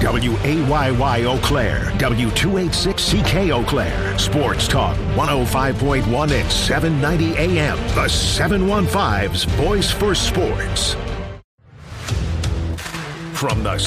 WAYY Eau Claire, W286CK Eau Claire, Sports Talk 105.1 and 790 AM. The 715's Voice for Sports. From the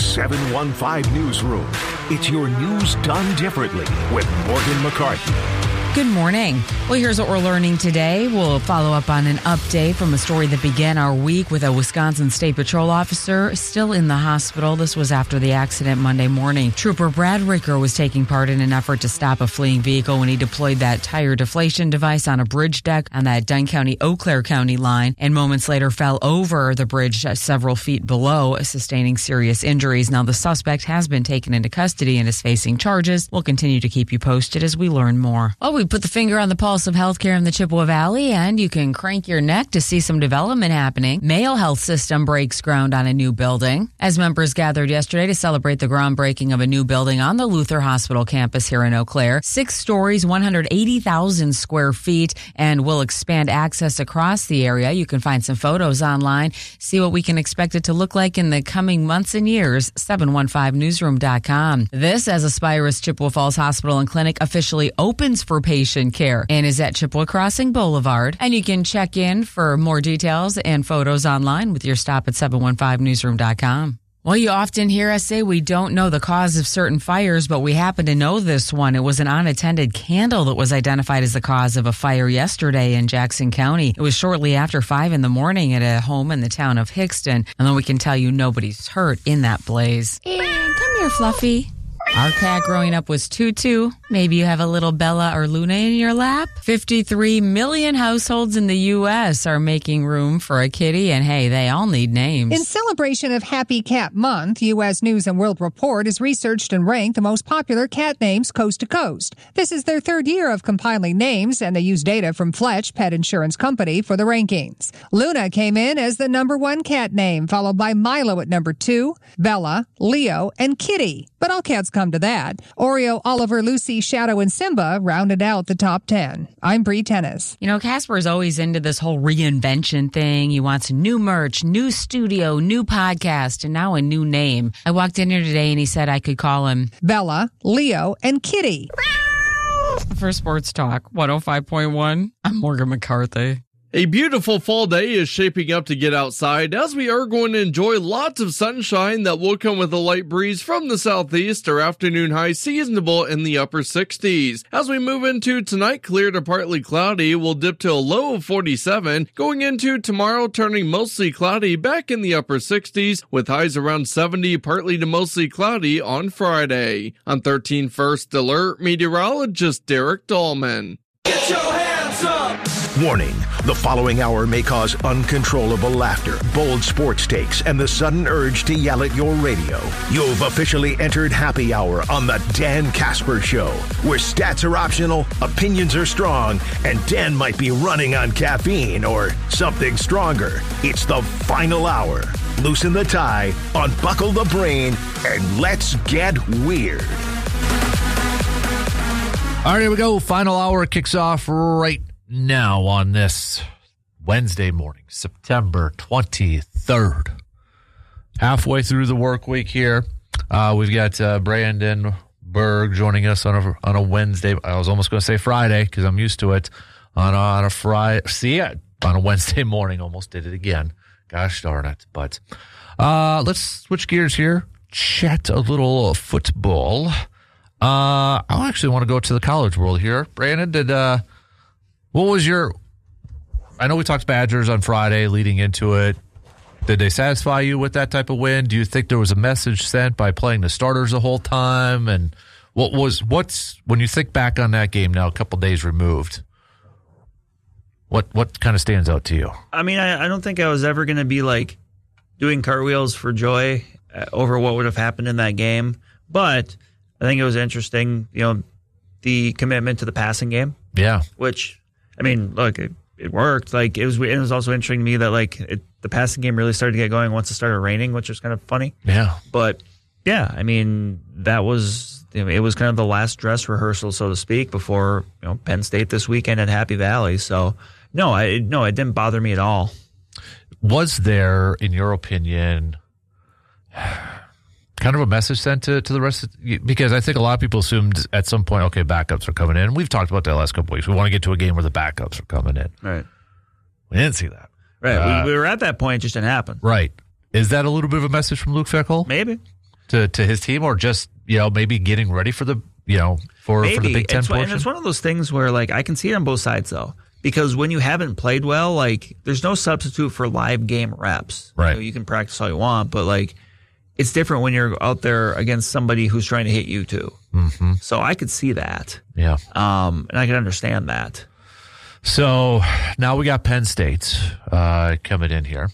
715 Newsroom, it's your news done differently with Morgan McCarthy. Good morning. Well, here's what we're learning today. We'll follow up on an update from a story that began our week with a Wisconsin State Patrol officer still in the hospital. This was after the accident Monday morning. Trooper Brad Ricker was taking part in an effort to stop a fleeing vehicle when he deployed that tire deflation device on a bridge deck on that Dunn County-Eau Claire County line, and moments later fell over the bridge several feet below, sustaining serious injuries. Now, the suspect has been taken into custody and is facing charges. We'll continue to keep you posted as we learn more. Well, we put the finger on the pulse of healthcare in the Chippewa Valley, and you can crank your neck to see some development happening. Mayo Health System breaks ground on a new building as members gathered yesterday to celebrate the groundbreaking of a new building on the Luther Hospital campus here in Eau Claire. 6 stories, 180,000 square feet, and will expand access across the area. You can find some photos online, see what we can expect it to look like in the coming months and years. 715newsroom.com. This as Aspirus Chippewa Falls Hospital and Clinic officially opens for patient care and is at Chippewa Crossing Boulevard. And you can check in for more details and photos online with your stop at 715newsroom.com. Well, you often hear us say we don't know the cause of certain fires, but we happen to know this one. It was an unattended candle that was identified as the cause of a fire yesterday in Jackson County. It was shortly after 5 in the morning at a home in the town of Hickston. And then we can tell you nobody's hurt in that blaze. And come here, Fluffy. Our cat growing up was Tutu. Maybe you have a little Bella or Luna in your lap. 53 million households in the U.S. are making room for a kitty, and hey, they all need names. In celebration of Happy Cat Month, U.S. News & World Report has researched and ranked the most popular cat names coast to coast. This is their 3rd year of compiling names, and they use data from Fletch Pet Insurance Company for the rankings. Luna came in as the number 1 cat name, followed by Milo at number 2, Bella, Leo, and Kitty. But all cats come to that. Oreo, Oliver, Lucy, Shadow, and Simba rounded out the top 10. I'm Bree Tennis. You know, Casper is always into this whole reinvention thing. He wants new merch, new studio, new podcast, and now a new name. I walked in here today and he said I could call him Bella, Leo, and Kitty. For Sports Talk 105.1, I'm Morgan McCarthy. A beautiful fall day is shaping up to get outside as we are going to enjoy lots of sunshine that will come with a light breeze from the southeast. Our afternoon high seasonable in the upper 60s. As we move into tonight, clear to partly cloudy, we'll dip to a low of 47. Going into tomorrow, turning mostly cloudy back in the upper 60s with highs around 70, partly to mostly cloudy on Friday. On 13 First Alert, meteorologist Derek Dahlman. Get your hands up! Warning, the following hour may cause uncontrollable laughter, bold sports takes, and the sudden urge to yell at your radio. You've officially entered Happy Hour on the Dan Casper Show, where stats are optional, opinions are strong, and Dan might be running on caffeine or something stronger. It's the final hour. Loosen the tie, unbuckle the brain, and let's get weird. All right, here we go. Final hour kicks off right now on this Wednesday morning, September 23rd. Halfway through the work week here. We've got Brandon Berg joining us on a Wednesday. I was almost going to say Friday because I'm used to it. On a Friday. See, on a Wednesday morning. Almost did it again. Gosh darn it. But let's switch gears here. Chat a little football. I actually want to go to the college world here. Brandon, what was I know we talked Badgers on Friday leading into it. Did they satisfy you with that type of win? Do you think there was a message sent by playing the starters the whole time? And when you think back on that game now, a couple days removed, what kind of stands out to you? I mean, I don't think I was ever going to be like doing cartwheels for joy over what would have happened in that game. But I think it was interesting, the commitment to the passing game. Yeah. Which, I mean, look, it worked. Like it was also interesting to me that the passing game really started to get going once it started raining, which was kind of funny. Yeah. But yeah, I mean, that was it was kind of the last dress rehearsal, so to speak, before Penn State this weekend at Happy Valley. So it didn't bother me at all. Was there, in your opinion, kind of a message sent to the rest because I think a lot of people assumed at some point, okay, backups are coming in. We've talked about that last couple weeks. We want to get to a game where the backups are coming in. Right. We didn't see that. Right. We were at that point. It just didn't happen. Right. Is that a little bit of a message from Luke Fickell? Maybe. To his team, or just, maybe getting ready for the, for the Big Ten portion? And it's one of those things where, like, I can see it on both sides, though. Because when you haven't played well, like, there's no substitute for live game reps. Right. You can practice all you want, but, like, it's different when you're out there against somebody who's trying to hit you, too. Mm-hmm. So I could see that. Yeah. And I can understand that. So now we got Penn State coming in here.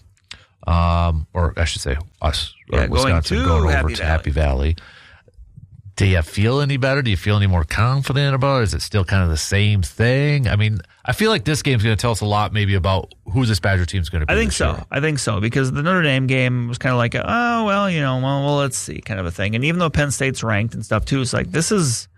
Or I should say us, or Wisconsin, going over to Happy Valley. Do you feel any better? Do you feel any more confident about it? Is it still kind of the same thing? I mean, I feel like this game's going to tell us a lot maybe about who this Badger team's going to be. I think so. Because the Notre Dame game was kind of like, let's see kind of a thing. And even though Penn State's ranked and stuff too, it's like this is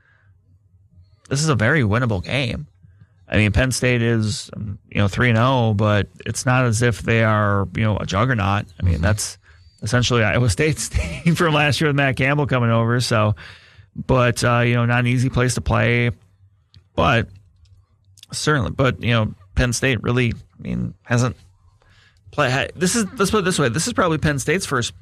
a very winnable game. I mean, Penn State is 3-0, but it's not as if they are a juggernaut. I mean, that's essentially Iowa State's team from last year with Matt Campbell coming over. So, but not an easy place to play. But certainly, Penn State really, hasn't played. Let's put it this way: this is probably Penn State's first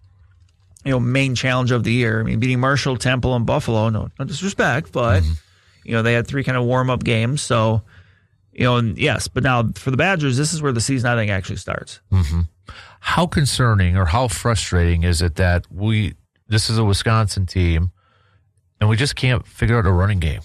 main challenge of the year. I mean, beating Marshall, Temple, and Buffalo. No disrespect, but. They had 3 kind of warm-up games. So, yes. But now for the Badgers, this is where the season, I think, actually starts. Mm-hmm. How concerning or how frustrating is it that this is a Wisconsin team and we just can't figure out a running game?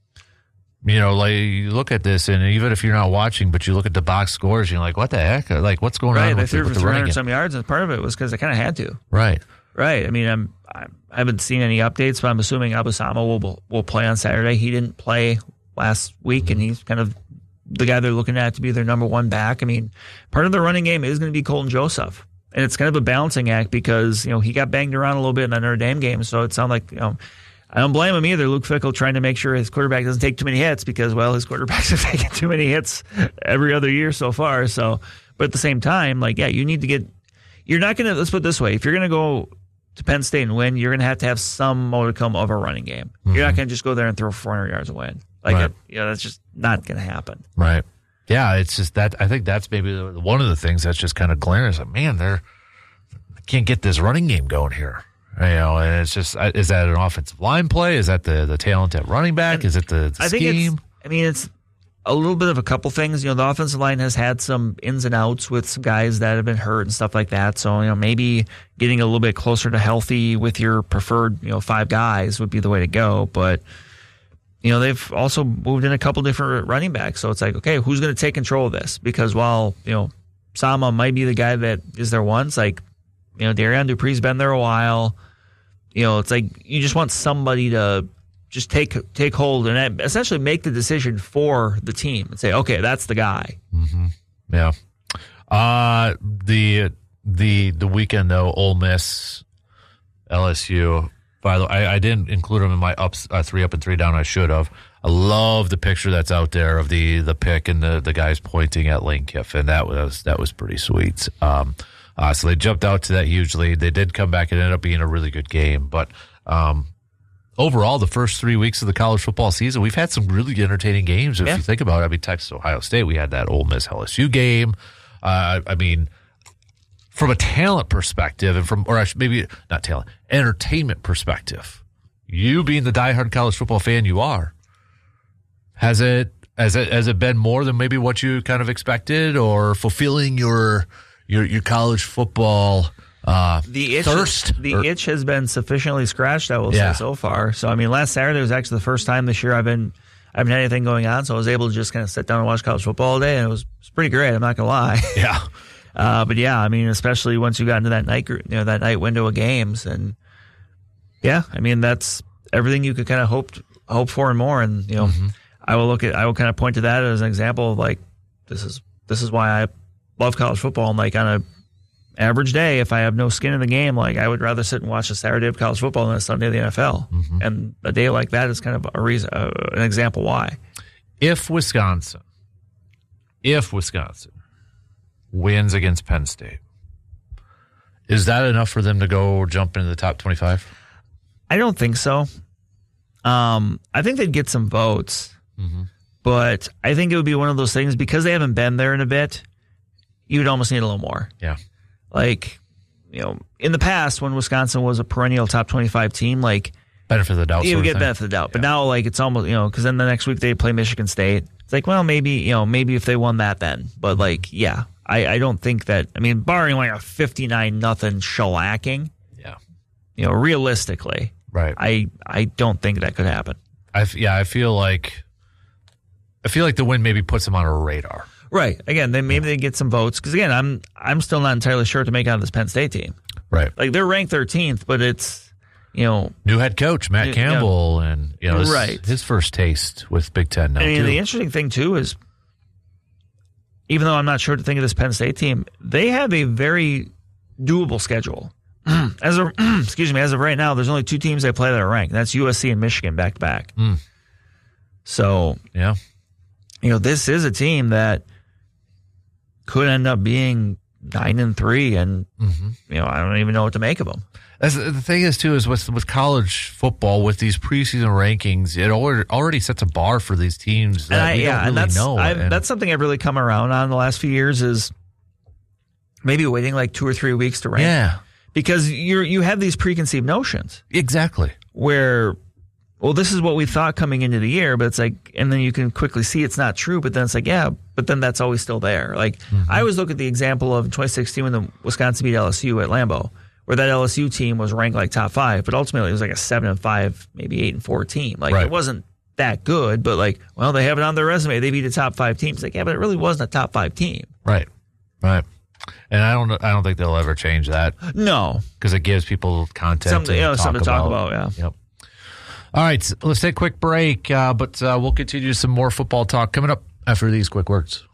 Like you look at this, and even if you're not watching, but you look at the box scores, you're like, what the heck? Like, what's going on they with threw for the running game? 300-some yards, and part of it was because they kind of had to. Right. Right. I mean, I haven't seen any updates, but I'm assuming Abusama will play on Saturday. He didn't play last week, and he's kind of the guy they're looking at to be their number one back. I mean, part of the running game is going to be Colton Joseph, and it's kind of a balancing act because he got banged around a little bit in that Notre Dame game, so it sounded like I don't blame him either. Luke Fickell trying to make sure his quarterback doesn't take too many hits because his quarterbacks have taken too many hits every other year so far. So, but at the same time, you need to get. You're not going to. Let's put it this way: if you're going to go to Penn State and win, you're going to have some modicum of a running game. Mm-hmm. You're not going to just go there and throw 400 yards and win. That's just not going to happen. Right. Yeah, it's just that I think that's maybe one of the things that's just kind of glaring. Is like, man, they can't get this running game going here. And it's just, is that an offensive line play? Is that the talent at running back? Is it the scheme? It's a little bit of a couple things. The offensive line has had some ins and outs with some guys that have been hurt and stuff like that. So, maybe getting a little bit closer to healthy with your preferred, 5 guys would be the way to go. But, they've also moved in a couple different running backs. So it's like, okay, who's going to take control of this? Because while, Sama might be the guy that is there once, like, Darian Dupree's been there a while. It's like you just want somebody to just take hold and essentially make the decision for the team and say, okay, that's the guy. Mm-hmm. Yeah. The weekend though, Ole Miss, LSU. By the way, I didn't include them in my 3 up and 3 down. I should have. I love the picture that's out there of the pick and the guys pointing at Lane Kiffin. That was pretty sweet. So they jumped out to that huge lead. They did come back. It ended up being a really good game, but. Overall, the first 3 weeks of the college football season, we've had some really entertaining games. If you think about it, I mean, Texas, Ohio State, we had that Ole Miss LSU game. From a talent perspective, and maybe not talent, entertainment perspective, you being the diehard college football fan you are, has it been more than maybe what you kind of expected, or fulfilling your college football? The itch has been sufficiently scratched, I will say, so far. So, last Saturday was actually the first time this year I haven't had anything going on, so I was able to just kind of sit down and watch college football all day, and it was pretty great. I'm not gonna lie. Yeah. But yeah, especially once you got into that night window of games, and that's everything you could kind of hope for and more. And mm-hmm. I will kind of point to that as an example of like this is why I love college football. And like on a average day, if I have no skin in the game, like I would rather sit and watch a Saturday of college football than a Sunday of the NFL. Mm-hmm. And a day like that is kind of a reason, an example why. If Wisconsin wins against Penn State, Is that enough for them to go jump into the top 25? I don't think so. I think they'd get some votes, but I think it would be one of those things because they haven't been there in a bit. You'd almost need a little more. Yeah. Like, in the past when Wisconsin was a perennial top 25 team, like benefit of the doubt. You would get benefit of the doubt. Yeah. But now, like, it's almost, because then the next week they play Michigan State. It's like, well, maybe if they won that then. But, like, yeah, I don't think that, barring like a 59-0 shellacking, realistically, right? I don't think that could happen. I feel like the win maybe puts them on a radar. Right. Again, then maybe they get some votes. Because, again, I'm still not entirely sure to make out of this Penn State team. Right. Like, they're ranked 13th, but it's, new head coach, Matt Campbell, and, his first taste with Big Ten now, too. The interesting thing, too, is even though I'm not sure to think of this Penn State team, they have a very doable schedule. As of right now, there's only 2 teams they play that are ranked. And that's USC and Michigan back to back. So, this is a team that could end up being 9-3, and I don't even know what to make of them. The thing is, too, is with college football, with these preseason rankings, it already sets a bar for these teams that we don't really know. That's something I've really come around on the last few years is maybe waiting like 2 or 3 weeks to rank. Yeah. Because you have these preconceived notions. Exactly. Where, well, this is what we thought coming into the year, but it's like, and then you can quickly see it's not true, but then it's like, yeah, but then that's always still there. Like, I always look at the example of 2016 when the Wisconsin beat LSU at Lambeau, where that LSU team was ranked like top 5, but ultimately it was like a 7-5, maybe 8-4 team. Like, It wasn't that good, but like, well, they have it on their resume. They beat a top 5 team. It's like, yeah, but it really wasn't a top 5 team. Right. And I don't think they'll ever change that. No, because it gives people content, something to talk about. Yeah. Yep. All right, so let's take a quick break, but we'll continue some more football talk coming up after these quick words.